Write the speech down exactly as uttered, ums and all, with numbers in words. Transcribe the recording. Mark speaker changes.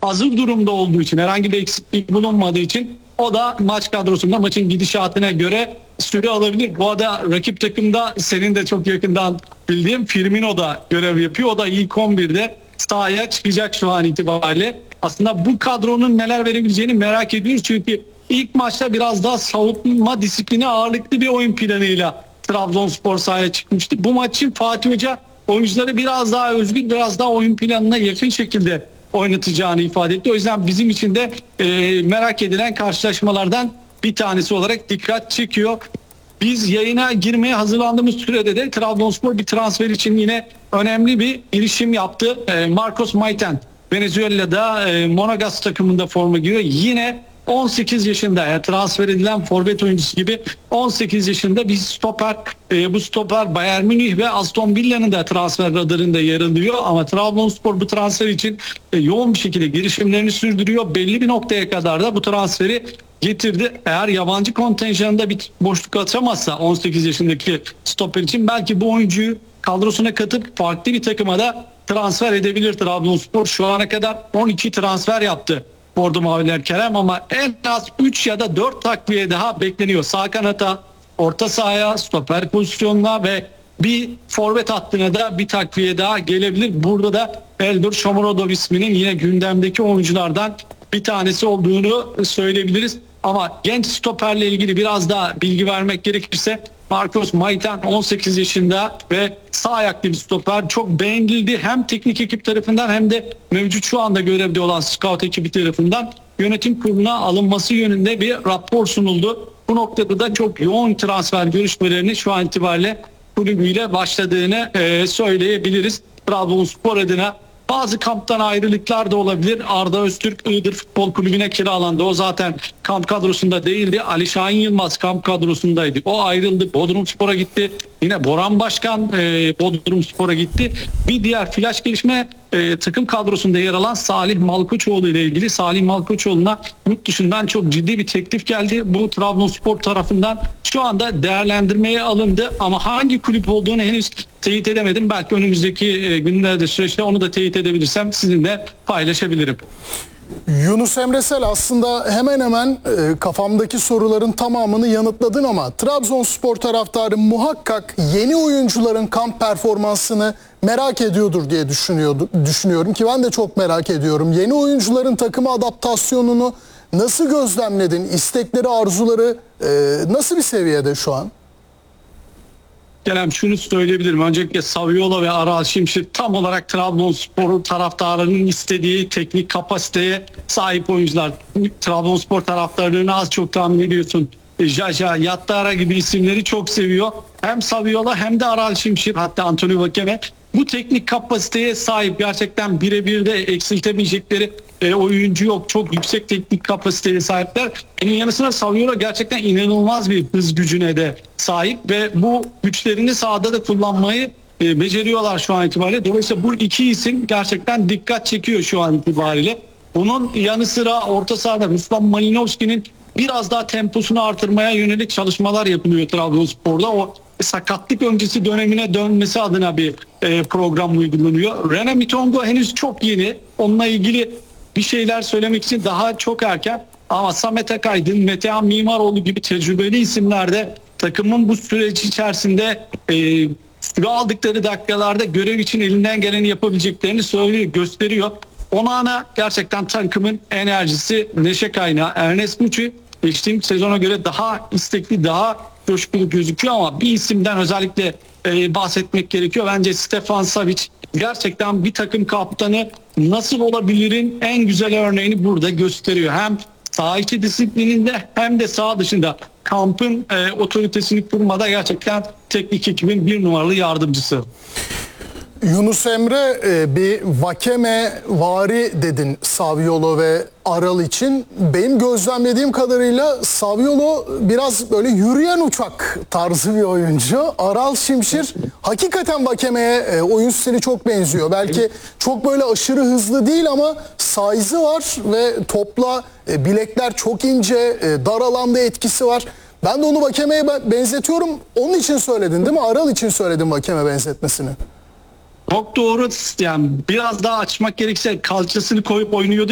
Speaker 1: hazır durumda olduğu için, herhangi bir eksiklik bulunmadığı için o da maç kadrosunda maçın gidişatına göre süre alabilir. Bu arada rakip takımda senin de çok yakından bildiğim Firmino da görev yapıyor. O da ilk on birde sahaya çıkacak şu an itibariyle. Aslında bu kadronun neler verebileceğini merak ediyoruz. Çünkü ilk maçta biraz daha savunma disiplini ağırlıklı bir oyun planıyla Trabzonspor sahaya çıkmıştı. Bu maç için Fatih Hoca oyuncuları biraz daha özgür, biraz daha oyun planına yakın şekilde oynatacağını ifade etti. O yüzden bizim için de e, merak edilen karşılaşmalardan bir tanesi olarak dikkat çekiyor. Biz yayına girmeye hazırlandığımız sürede de Trabzonspor bir transfer için yine önemli bir girişim yaptı. E, Marcos Maiten Venezuela'da e, Monagas takımında forma giyiyor. Yine on sekiz yaşında, yani transfer edilen forvet oyuncusu gibi on sekiz yaşında bir stoper. E, bu stoper Bayern Münih ve Aston Villa'nın da transfer radarında yer alıyor. Ama Trabzonspor bu transfer için e, yoğun bir şekilde girişimlerini sürdürüyor. Belli bir noktaya kadar da bu transferi getirdi. Eğer yabancı kontenjanında bir boşluk açamazsa on sekiz yaşındaki stoper için belki bu oyuncuyu kadrosuna katıp farklı bir takıma da transfer edebilir Trabzonspor. Şu ana kadar on iki transfer yaptı Bordo Maviler Kerem, ama en az üç ya da dört takviye daha bekleniyor. Sağ kanata, orta sahaya, stoper pozisyonuna ve bir forvet hattına da bir takviye daha gelebilir. Burada da Eldur Shomurodov isminin yine gündemdeki oyunculardan bir tanesi olduğunu söyleyebiliriz. Ama genç stoperle ilgili biraz daha bilgi vermek gerekirse Marcos Maiten on sekiz yaşında ve sağ ayaklı bir stoper, çok beğenildi hem teknik ekip tarafından hem de mevcut şu anda görevde olan scout ekibi tarafından. Yönetim kuruluna alınması yönünde bir rapor sunuldu. Bu noktada da çok yoğun transfer görüşmelerini şu an itibariyle kulübüyle başladığını e, söyleyebiliriz. Trabzonspor adına bazı kamptan ayrılıklar da olabilir. Arda Öztürk Iğdır Futbol Kulübü'ne kiralandı. O zaten kamp kadrosunda değildi. Ali Şahin Yılmaz kamp kadrosundaydı. O ayrıldı. Bodrumspor'a gitti. Yine Boran Başkan e, Bodrumspor'a gitti. Bir diğer flash gelişme e, takım kadrosunda yer alan Salih Malkoçoğlu ile ilgili. Salih Malkoçoğlu'na yurt dışından çok ciddi bir teklif geldi. Bu Trabzonspor tarafından şu anda değerlendirmeye alındı. Ama hangi kulüp olduğunu henüz teyit edemedim. Belki önümüzdeki e, günlerde, süreçte onu da teyit edebilirsem sizinle paylaşabilirim.
Speaker 2: Yunus Emre Sel, aslında hemen hemen e, kafamdaki soruların tamamını yanıtladın ama Trabzonspor taraftarı muhakkak yeni oyuncuların kamp performansını merak ediyordur diye düşünüyordu, düşünüyorum ki ben de çok merak ediyorum. Yeni oyuncuların takıma adaptasyonunu nasıl gözlemledin? İstekleri, arzuları e, nasıl bir seviyede şu an?
Speaker 1: Kerem, şunu söyleyebilirim. Öncelikle Saviola ve Aral Şimşir tam olarak Trabzonspor'un taraftarının istediği teknik kapasiteye sahip oyuncular. Trabzonspor taraftarlarını az çok tahmin ediyorsun. Jaja, Yattara gibi isimleri çok seviyor. Hem Saviola hem de Aral Şimşir, hatta Antonio Vakeme bu teknik kapasiteye sahip. Gerçekten birebir de eksiltemeyecekleri e, oyuncu yok. Çok yüksek teknik kapasiteye sahipler. Bunun yanı sıra Saviola gerçekten inanılmaz bir hız gücüne de sahip ve bu güçlerini sahada da kullanmayı e, beceriyorlar şu an itibariyle. Dolayısıyla bu iki isim gerçekten dikkat çekiyor şu an itibariyle. Bunun yanı sıra orta sahada Ruslan Malinovski'nin biraz daha temposunu artırmaya yönelik çalışmalar yapılıyor Trabzonspor'da. O sakatlık öncesi dönemine dönmesi adına bir e, program uygulanıyor. René Mitongo henüz çok yeni. Onunla ilgili bir şeyler söylemek için daha çok erken. Ama Samet Akaydın, Metehan Mimaroğlu gibi tecrübeli isimler de takımın bu süreç içerisinde e, süre aldıkları dakikalarda görev için elinden geleni yapabileceklerini söylüyor, gösteriyor. Onana gerçekten takımın enerjisi, neşe kaynağı. Ernest Muçi geçtiğimiz sezona göre daha istekli, daha coşkulu gözüküyor ama bir isimden özellikle e, bahsetmek gerekiyor. Bence Stefan Savic gerçekten bir takım kaptanı nasıl olabilirin en güzel örneğini burada gösteriyor. Hem saha içi disiplininde hem de saha dışında kampın e, otoritesini kurmada gerçekten teknik ekibin bir numaralı yardımcısı.
Speaker 2: Yunus Emre, e, bir Vakeme vari dedin Saviolo ve Aral için. Benim gözlemlediğim kadarıyla Saviolo biraz böyle yürüyen uçak tarzı bir oyuncu. Aral Şimşir hakikaten Vakeme'ye, e, oyun stili çok benziyor. Belki çok böyle aşırı hızlı değil ama size'ı var ve topla e, bilekler çok ince, e, dar alanda etkisi var. Ben de onu Vakeme'ye benzetiyorum. Onun için söyledin değil mi? Aral için söyledin Vakeme benzetmesini.
Speaker 1: Çok doğru. Yani biraz daha açmak gerekirse kalçasını koyup oynuyordu